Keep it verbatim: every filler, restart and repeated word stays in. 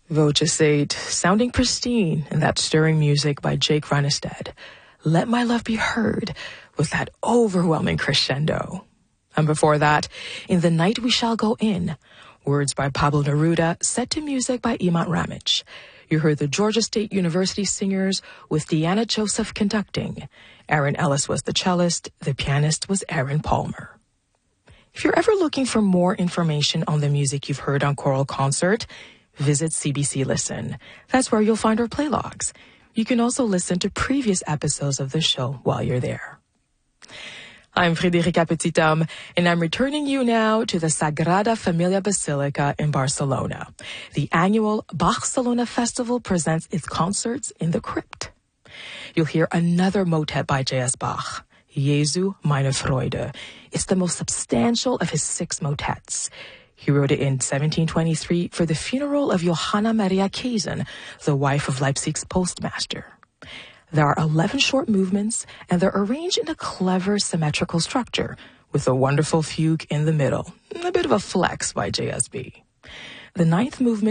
Voce eight, sounding pristine in that stirring music by Jake Rannestad. Let My Love Be Heard with that overwhelming crescendo. And before that, In the Night We Shall Go In, words by Pablo Neruda, set to music by Iman Ramic. You heard the Georgia State University Singers with Deanna Joseph conducting. Aaron Ellis was the cellist, the pianist was Aaron Palmer. If you're ever looking for more information on the music you've heard on Choral Concert, visit C B C Listen. That's where you'll find our playlogs. You can also listen to previous episodes of the show while you're there. I'm Frederica Petithomme, and I'm returning you now to the Sagrada Familia Basilica in Barcelona. The annual Barcelona Festival presents its concerts in the crypt. You'll hear another motet by J S. Bach, Jesu meine Freude. It's the most substantial of his six motets. He wrote it in seventeen twenty-three for the funeral of Johanna Maria Käsen, the wife of Leipzig's postmaster. There are eleven short movements, and they're arranged in a clever symmetrical structure, with a wonderful fugue in the middle. A bit of a flex by J S B. The ninth movement